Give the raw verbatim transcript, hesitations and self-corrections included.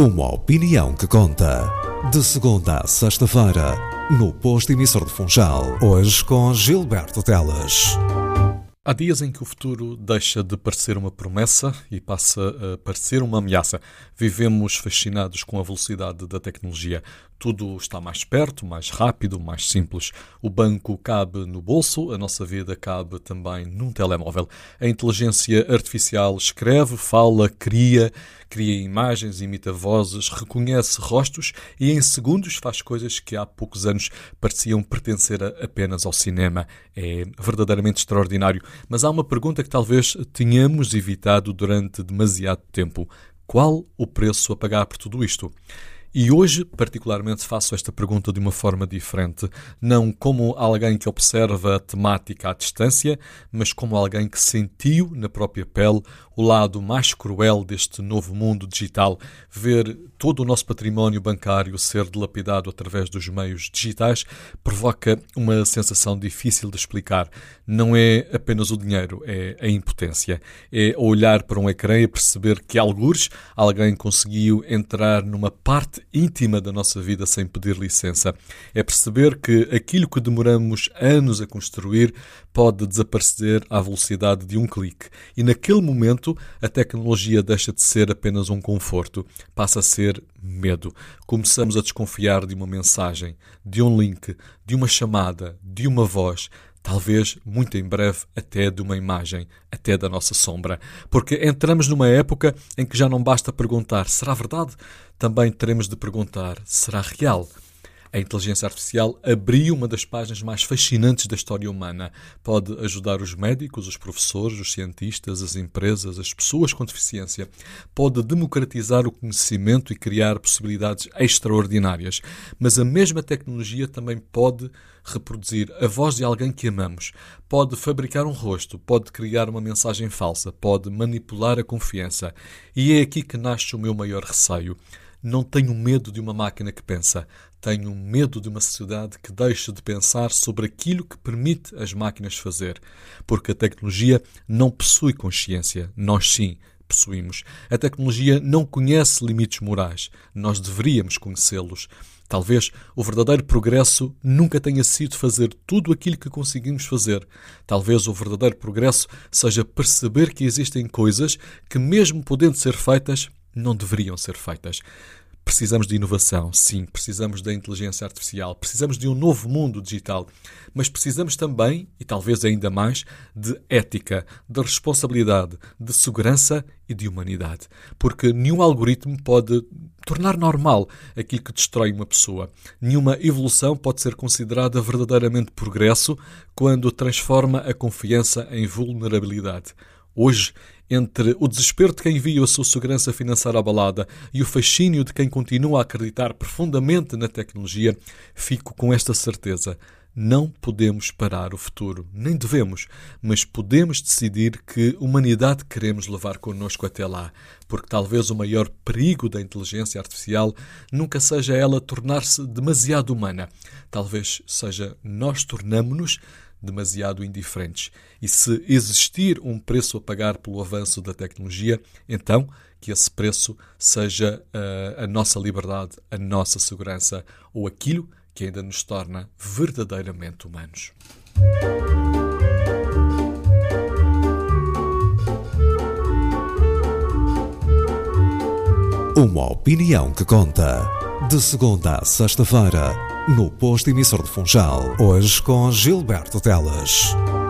Uma opinião que conta. De segunda a sexta-feira, no Posto Emissor de Funchal. Hoje com Gilberto Teles. Há dias em que o futuro deixa de parecer uma promessa e passa a parecer uma ameaça. Vivemos fascinados com a velocidade da tecnologia. Tudo está mais perto, mais rápido, mais simples. O banco cabe no bolso, a nossa vida cabe também num telemóvel. A inteligência artificial escreve, fala, cria, cria imagens, imita vozes, reconhece rostos e em segundos faz coisas que há poucos anos pareciam pertencer apenas ao cinema. É verdadeiramente extraordinário. Mas há uma pergunta que talvez tenhamos evitado durante demasiado tempo. Qual o preço a pagar por tudo isto? E hoje, particularmente, faço esta pergunta de uma forma diferente, não como alguém que observa a temática à distância, mas como alguém que sentiu na própria pele o lado mais cruel deste novo mundo digital, ver todo o nosso património bancário ser dilapidado através dos meios digitais provoca uma sensação difícil de explicar. Não é apenas o dinheiro, é a impotência. É olhar para um ecrã e perceber que, algures, alguém conseguiu entrar numa parte íntima da nossa vida sem pedir licença. É perceber que aquilo que demoramos anos a construir pode desaparecer à velocidade de um clique. E naquele momento a tecnologia deixa de ser apenas um conforto, passa a ser medo. Começamos a desconfiar de uma mensagem, de um link, de uma chamada, de uma voz, talvez, muito em breve, até de uma imagem, até da nossa sombra. Porque entramos numa época em que já não basta perguntar, será verdade? Também teremos de perguntar, será real? A inteligência artificial abriu uma das páginas mais fascinantes da história humana. Pode ajudar os médicos, os professores, os cientistas, as empresas, as pessoas com deficiência. Pode democratizar o conhecimento e criar possibilidades extraordinárias. Mas a mesma tecnologia também pode reproduzir a voz de alguém que amamos. Pode fabricar um rosto, pode criar uma mensagem falsa, pode manipular a confiança. E é aqui que nasce o meu maior receio. Não tenho medo de uma máquina que pensa. Tenho medo de uma sociedade que deixe de pensar sobre aquilo que permite as máquinas fazer. Porque a tecnologia não possui consciência. Nós sim possuímos. A tecnologia não conhece limites morais. Nós deveríamos conhecê-los. Talvez o verdadeiro progresso nunca tenha sido fazer tudo aquilo que conseguimos fazer. Talvez o verdadeiro progresso seja perceber que existem coisas que, mesmo podendo ser feitas, não deveriam ser feitas. Precisamos de inovação, sim, precisamos da inteligência artificial, precisamos de um novo mundo digital, mas precisamos também, e talvez ainda mais, de ética, de responsabilidade, de segurança e de humanidade. Porque nenhum algoritmo pode tornar normal aquilo que destrói uma pessoa. Nenhuma evolução pode ser considerada verdadeiramente progresso quando transforma a confiança em vulnerabilidade. Hoje, entre o desespero de quem viu a sua segurança financeira abalada e o fascínio de quem continua a acreditar profundamente na tecnologia, fico com esta certeza. Não podemos parar o futuro, nem devemos, mas podemos decidir que humanidade queremos levar connosco até lá, porque talvez o maior perigo da inteligência artificial nunca seja ela tornar-se demasiado humana. Talvez seja nós tornamo-nos demasiado indiferentes. E se existir um preço a pagar pelo avanço da tecnologia, então que esse preço seja uh, a nossa liberdade, a nossa segurança ou aquilo que ainda nos torna verdadeiramente humanos. Uma opinião que conta. De segunda a sexta-feira, no Posto Emissor de Funchal. Hoje com Gilberto Teles.